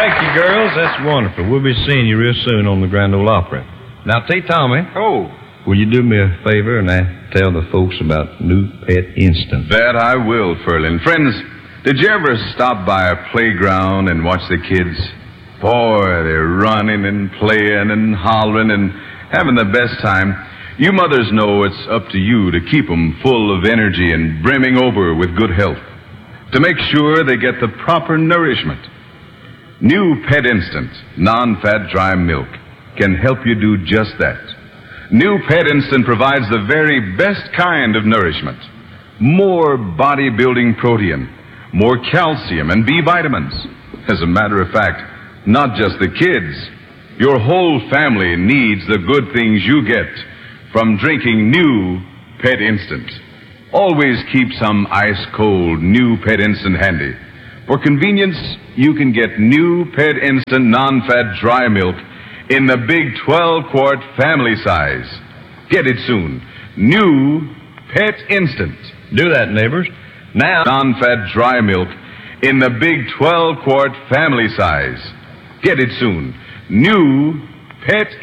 Thank you, girls. That's wonderful. We'll be seeing you real soon on the Grand Ole Opry. Now, T. Tommy. Oh. Will you do me a favor and tell the folks about New Pet Instant? That I will, Furlin. Friends, did you ever stop by a playground and watch the kids? Boy, they're running and playing and hollering and having the best time. You mothers know it's up to you to keep them full of energy and brimming over with good health, to make sure they get the proper nourishment. New Pet Instant non-fat dry milk can help you do just that. New Pet Instant provides the very best kind of nourishment. More body-building protein, more calcium and B vitamins. As a matter of fact, not just the kids. Your whole family needs the good things you get from drinking New Pet Instant. Always keep some ice-cold New Pet Instant handy. For convenience, you can get New Pet Instant non-fat dry milk in the big 12-quart family size. Get it soon. New Pet Instant. Do that, neighbors. Now, non-fat dry milk in the big 12-quart family size. Get it soon. New Pet